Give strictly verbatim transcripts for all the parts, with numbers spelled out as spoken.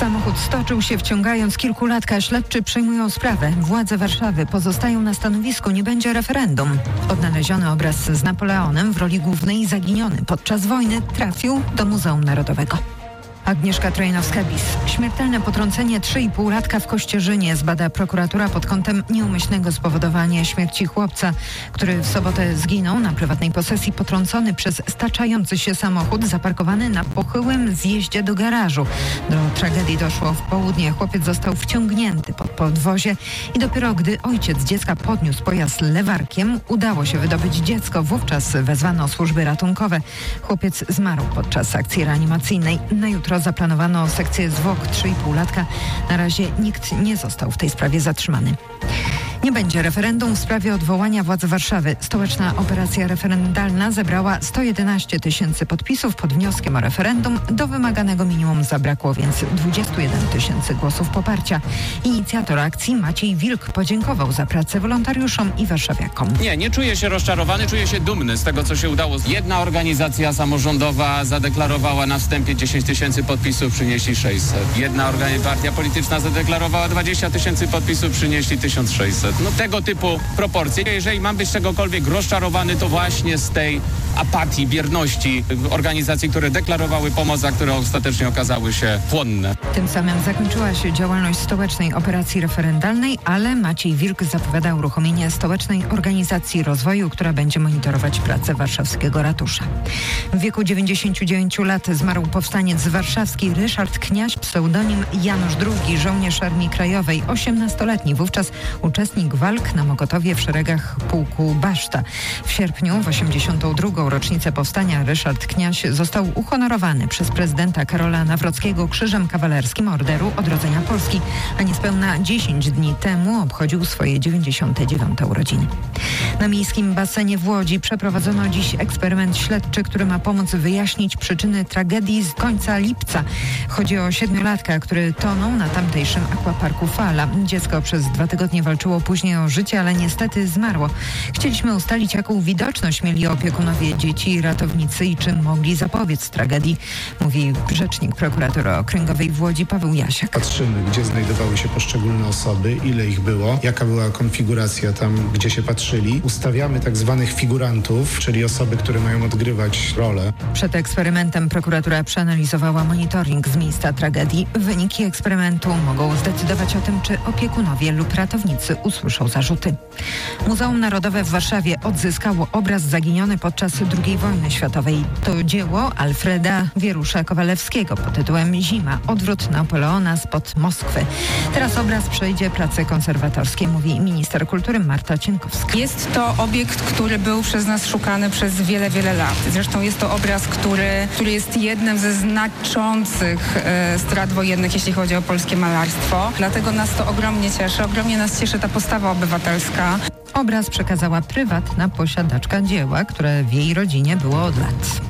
Samochód stoczył się, wciągając kilkulatka. Śledczy przejmują sprawę. Władze Warszawy pozostają na stanowisku. Nie będzie referendum. Odnaleziony obraz z Napoleonem w roli głównej, zaginiony podczas wojny, trafił do Muzeum Narodowego. Agnieszka Trojanowska-Bis. Śmiertelne potrącenie trzyipółlatka w Kościerzynie zbada prokuratura pod kątem nieumyślnego spowodowania śmierci chłopca, który w sobotę zginął na prywatnej posesji, potrącony przez staczający się samochód zaparkowany na pochyłym zjeździe do garażu. Do tragedii doszło w południe. Chłopiec został wciągnięty pod podwozie i dopiero gdy ojciec dziecka podniósł pojazd lewarkiem, udało się wydobyć dziecko. Wówczas wezwano służby ratunkowe. Chłopiec zmarł podczas akcji reanimacyjnej. Na jutro zaplanowano sekcję zwłok trzyipółlatka. Na razie nikt nie został w tej sprawie zatrzymany. Nie będzie referendum w sprawie odwołania władz Warszawy. Stołeczna operacja referendalna zebrała sto jedenaście tysięcy podpisów pod wnioskiem o referendum. Do wymaganego minimum zabrakło więc dwadzieścia jeden tysięcy głosów poparcia. Inicjator akcji Maciej Wilk podziękował za pracę wolontariuszom i warszawiakom. Nie, nie czuję się rozczarowany, czuję się dumny z tego, co się udało. Jedna organizacja samorządowa zadeklarowała na wstępie dziesięć tysięcy podpisów, przynieśli sześćset. Jedna organizacja, partia polityczna zadeklarowała dwadzieścia tysięcy podpisów, przynieśli tysiąc sześćset. No tego typu proporcje. Jeżeli mam być czegokolwiek rozczarowany, to właśnie z tej apatii, bierności organizacji, które deklarowały pomoc, a które ostatecznie okazały się płonne. Tym samym zakończyła się działalność stołecznej operacji referendalnej, ale Maciej Wilk zapowiada uruchomienie stołecznej organizacji rozwoju, która będzie monitorować pracę warszawskiego ratusza. W wieku dziewięćdziesięciu dziewięciu lat zmarł powstaniec warszawski Ryszard Kniaź, pseudonim Janusz drugi, żołnierz Armii Krajowej, osiemnastoletni, wówczas uczestnik walk na Mokotowie w szeregach pułku Baszta. W sierpniu, w osiemdziesiątą drugą rocznicę powstania, Ryszard Kniaź został uhonorowany przez prezydenta Karola Nawrockiego Krzyżem Kawalerskim Orderu Odrodzenia Polski, a niespełna dziesięć dni temu obchodził swoje dziewięćdziesiąte dziewiąte urodziny. Na miejskim basenie w Łodzi przeprowadzono dziś eksperyment śledczy, który ma pomóc wyjaśnić przyczyny tragedii z końca lipca. Chodzi o siedmiolatka, który tonął na tamtejszym akwaparku Fala. Dziecko przez dwa tygodnie walczyło później o życie, ale niestety zmarło. Chcieliśmy ustalić, jaką widoczność mieli opiekunowie dzieci i ratownicy i czy mogli zapobiec tragedii, mówi rzecznik prokuratury okręgowej w Łodzi Paweł Jasiak. Patrzymy, gdzie znajdowały się poszczególne osoby, ile ich było, jaka była konfiguracja tam, gdzie się patrzyli. Ustawiamy tak zwanych figurantów, czyli osoby, które mają odgrywać rolę. Przed eksperymentem prokuratura przeanalizowała monitoring z miejsca tragedii. Wyniki eksperymentu mogą zdecydować o tym, czy opiekunowie lub ratownicy usłyszą zarzuty. Muzeum Narodowe w Warszawie odzyskało obraz zaginiony podczas drugiej wojny światowej. To dzieło Alfreda Wierusza-Kowalewskiego pod tytułem Zima. Odwrót Napoleona spod Moskwy. Teraz obraz przejdzie prace konserwatorskie, mówi minister kultury Marta Cienkowska. Jest to obiekt, który był przez nas szukany przez wiele, wiele lat. Zresztą jest to obraz, który, który jest jednym ze znaczących e, strat wojennych, jeśli chodzi o polskie malarstwo. Dlatego nas to ogromnie cieszy. Ogromnie nas cieszy ta postawa obywatelska. Obraz przekazała prywatna posiadaczka dzieła, które w jej rodzinie było od lat.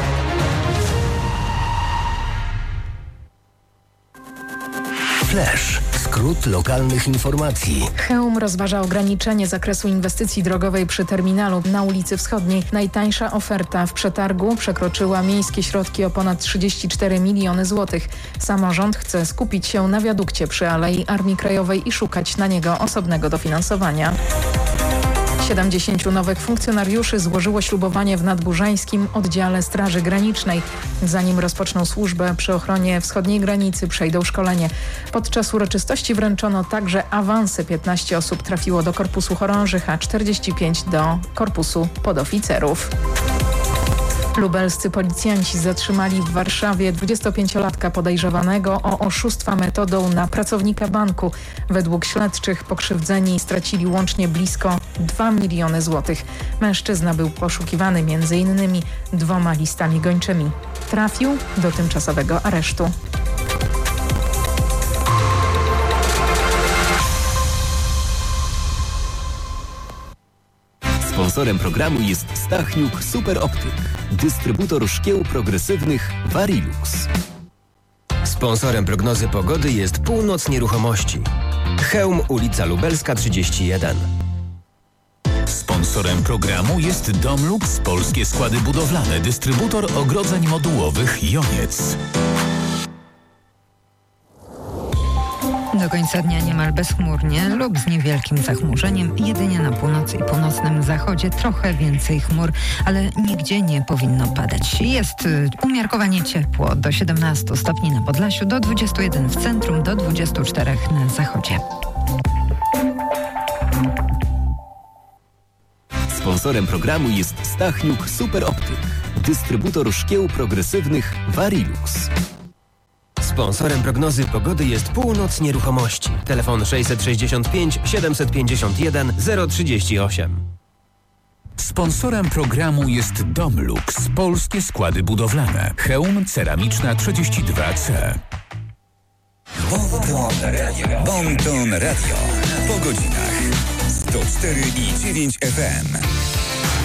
Flash. Skrót lokalnych informacji. Chełm rozważa ograniczenie zakresu inwestycji drogowej przy terminalu na ulicy Wschodniej. Najtańsza oferta w przetargu przekroczyła miejskie środki o ponad trzydzieści cztery miliony złotych. Samorząd chce skupić się na wiadukcie przy Alei Armii Krajowej i szukać na niego osobnego dofinansowania. siedemdziesięciu nowych funkcjonariuszy złożyło ślubowanie w nadburzańskim oddziale Straży Granicznej. Zanim rozpoczną służbę przy ochronie wschodniej granicy, przejdą szkolenie. Podczas uroczystości wręczono także awansy. piętnaście osób trafiło do Korpusu Chorążych, a czterdzieści pięć do Korpusu Podoficerów. Lubelscy policjanci zatrzymali w Warszawie dwudziestopięciolatka podejrzewanego o oszustwa metodą na pracownika banku. Według śledczych pokrzywdzeni stracili łącznie blisko dwa miliony złotych. Mężczyzna był poszukiwany między innymi dwoma listami gończymi. Trafił do tymczasowego aresztu. Sponsorem programu jest Stachniuk Super Optyk, dystrybutor szkieł progresywnych Varilux. Sponsorem prognozy pogody jest Północ Nieruchomości. Chełm, ulica Lubelska trzydzieści jeden. Sponsorem programu jest Domlux, Polskie Składy Budowlane, dystrybutor ogrodzeń modułowych Joniec. Do końca dnia niemal bezchmurnie lub z niewielkim zachmurzeniem. Jedynie na północy i północnym zachodzie trochę więcej chmur, ale nigdzie nie powinno padać. Jest y, umiarkowanie ciepło, do siedemnastu stopni na Podlasiu, do dwudziestu jeden w centrum, do dwudziestu czterech na zachodzie. Sponsorem programu jest Stachniuk Super Optyk, dystrybutor szkieł progresywnych Varilux. Sponsorem prognozy pogody jest Północ Nieruchomości. Telefon sześćset sześćdziesiąt pięć siedemset pięćdziesiąt jeden zero trzydzieści osiem. Sponsorem programu jest Domlux, polskie składy budowlane. Chełm Ceramiczna trzydzieści dwa C. Bonton Radio. Bonton Radio. Po godzinach sto cztery i dziewięć F M.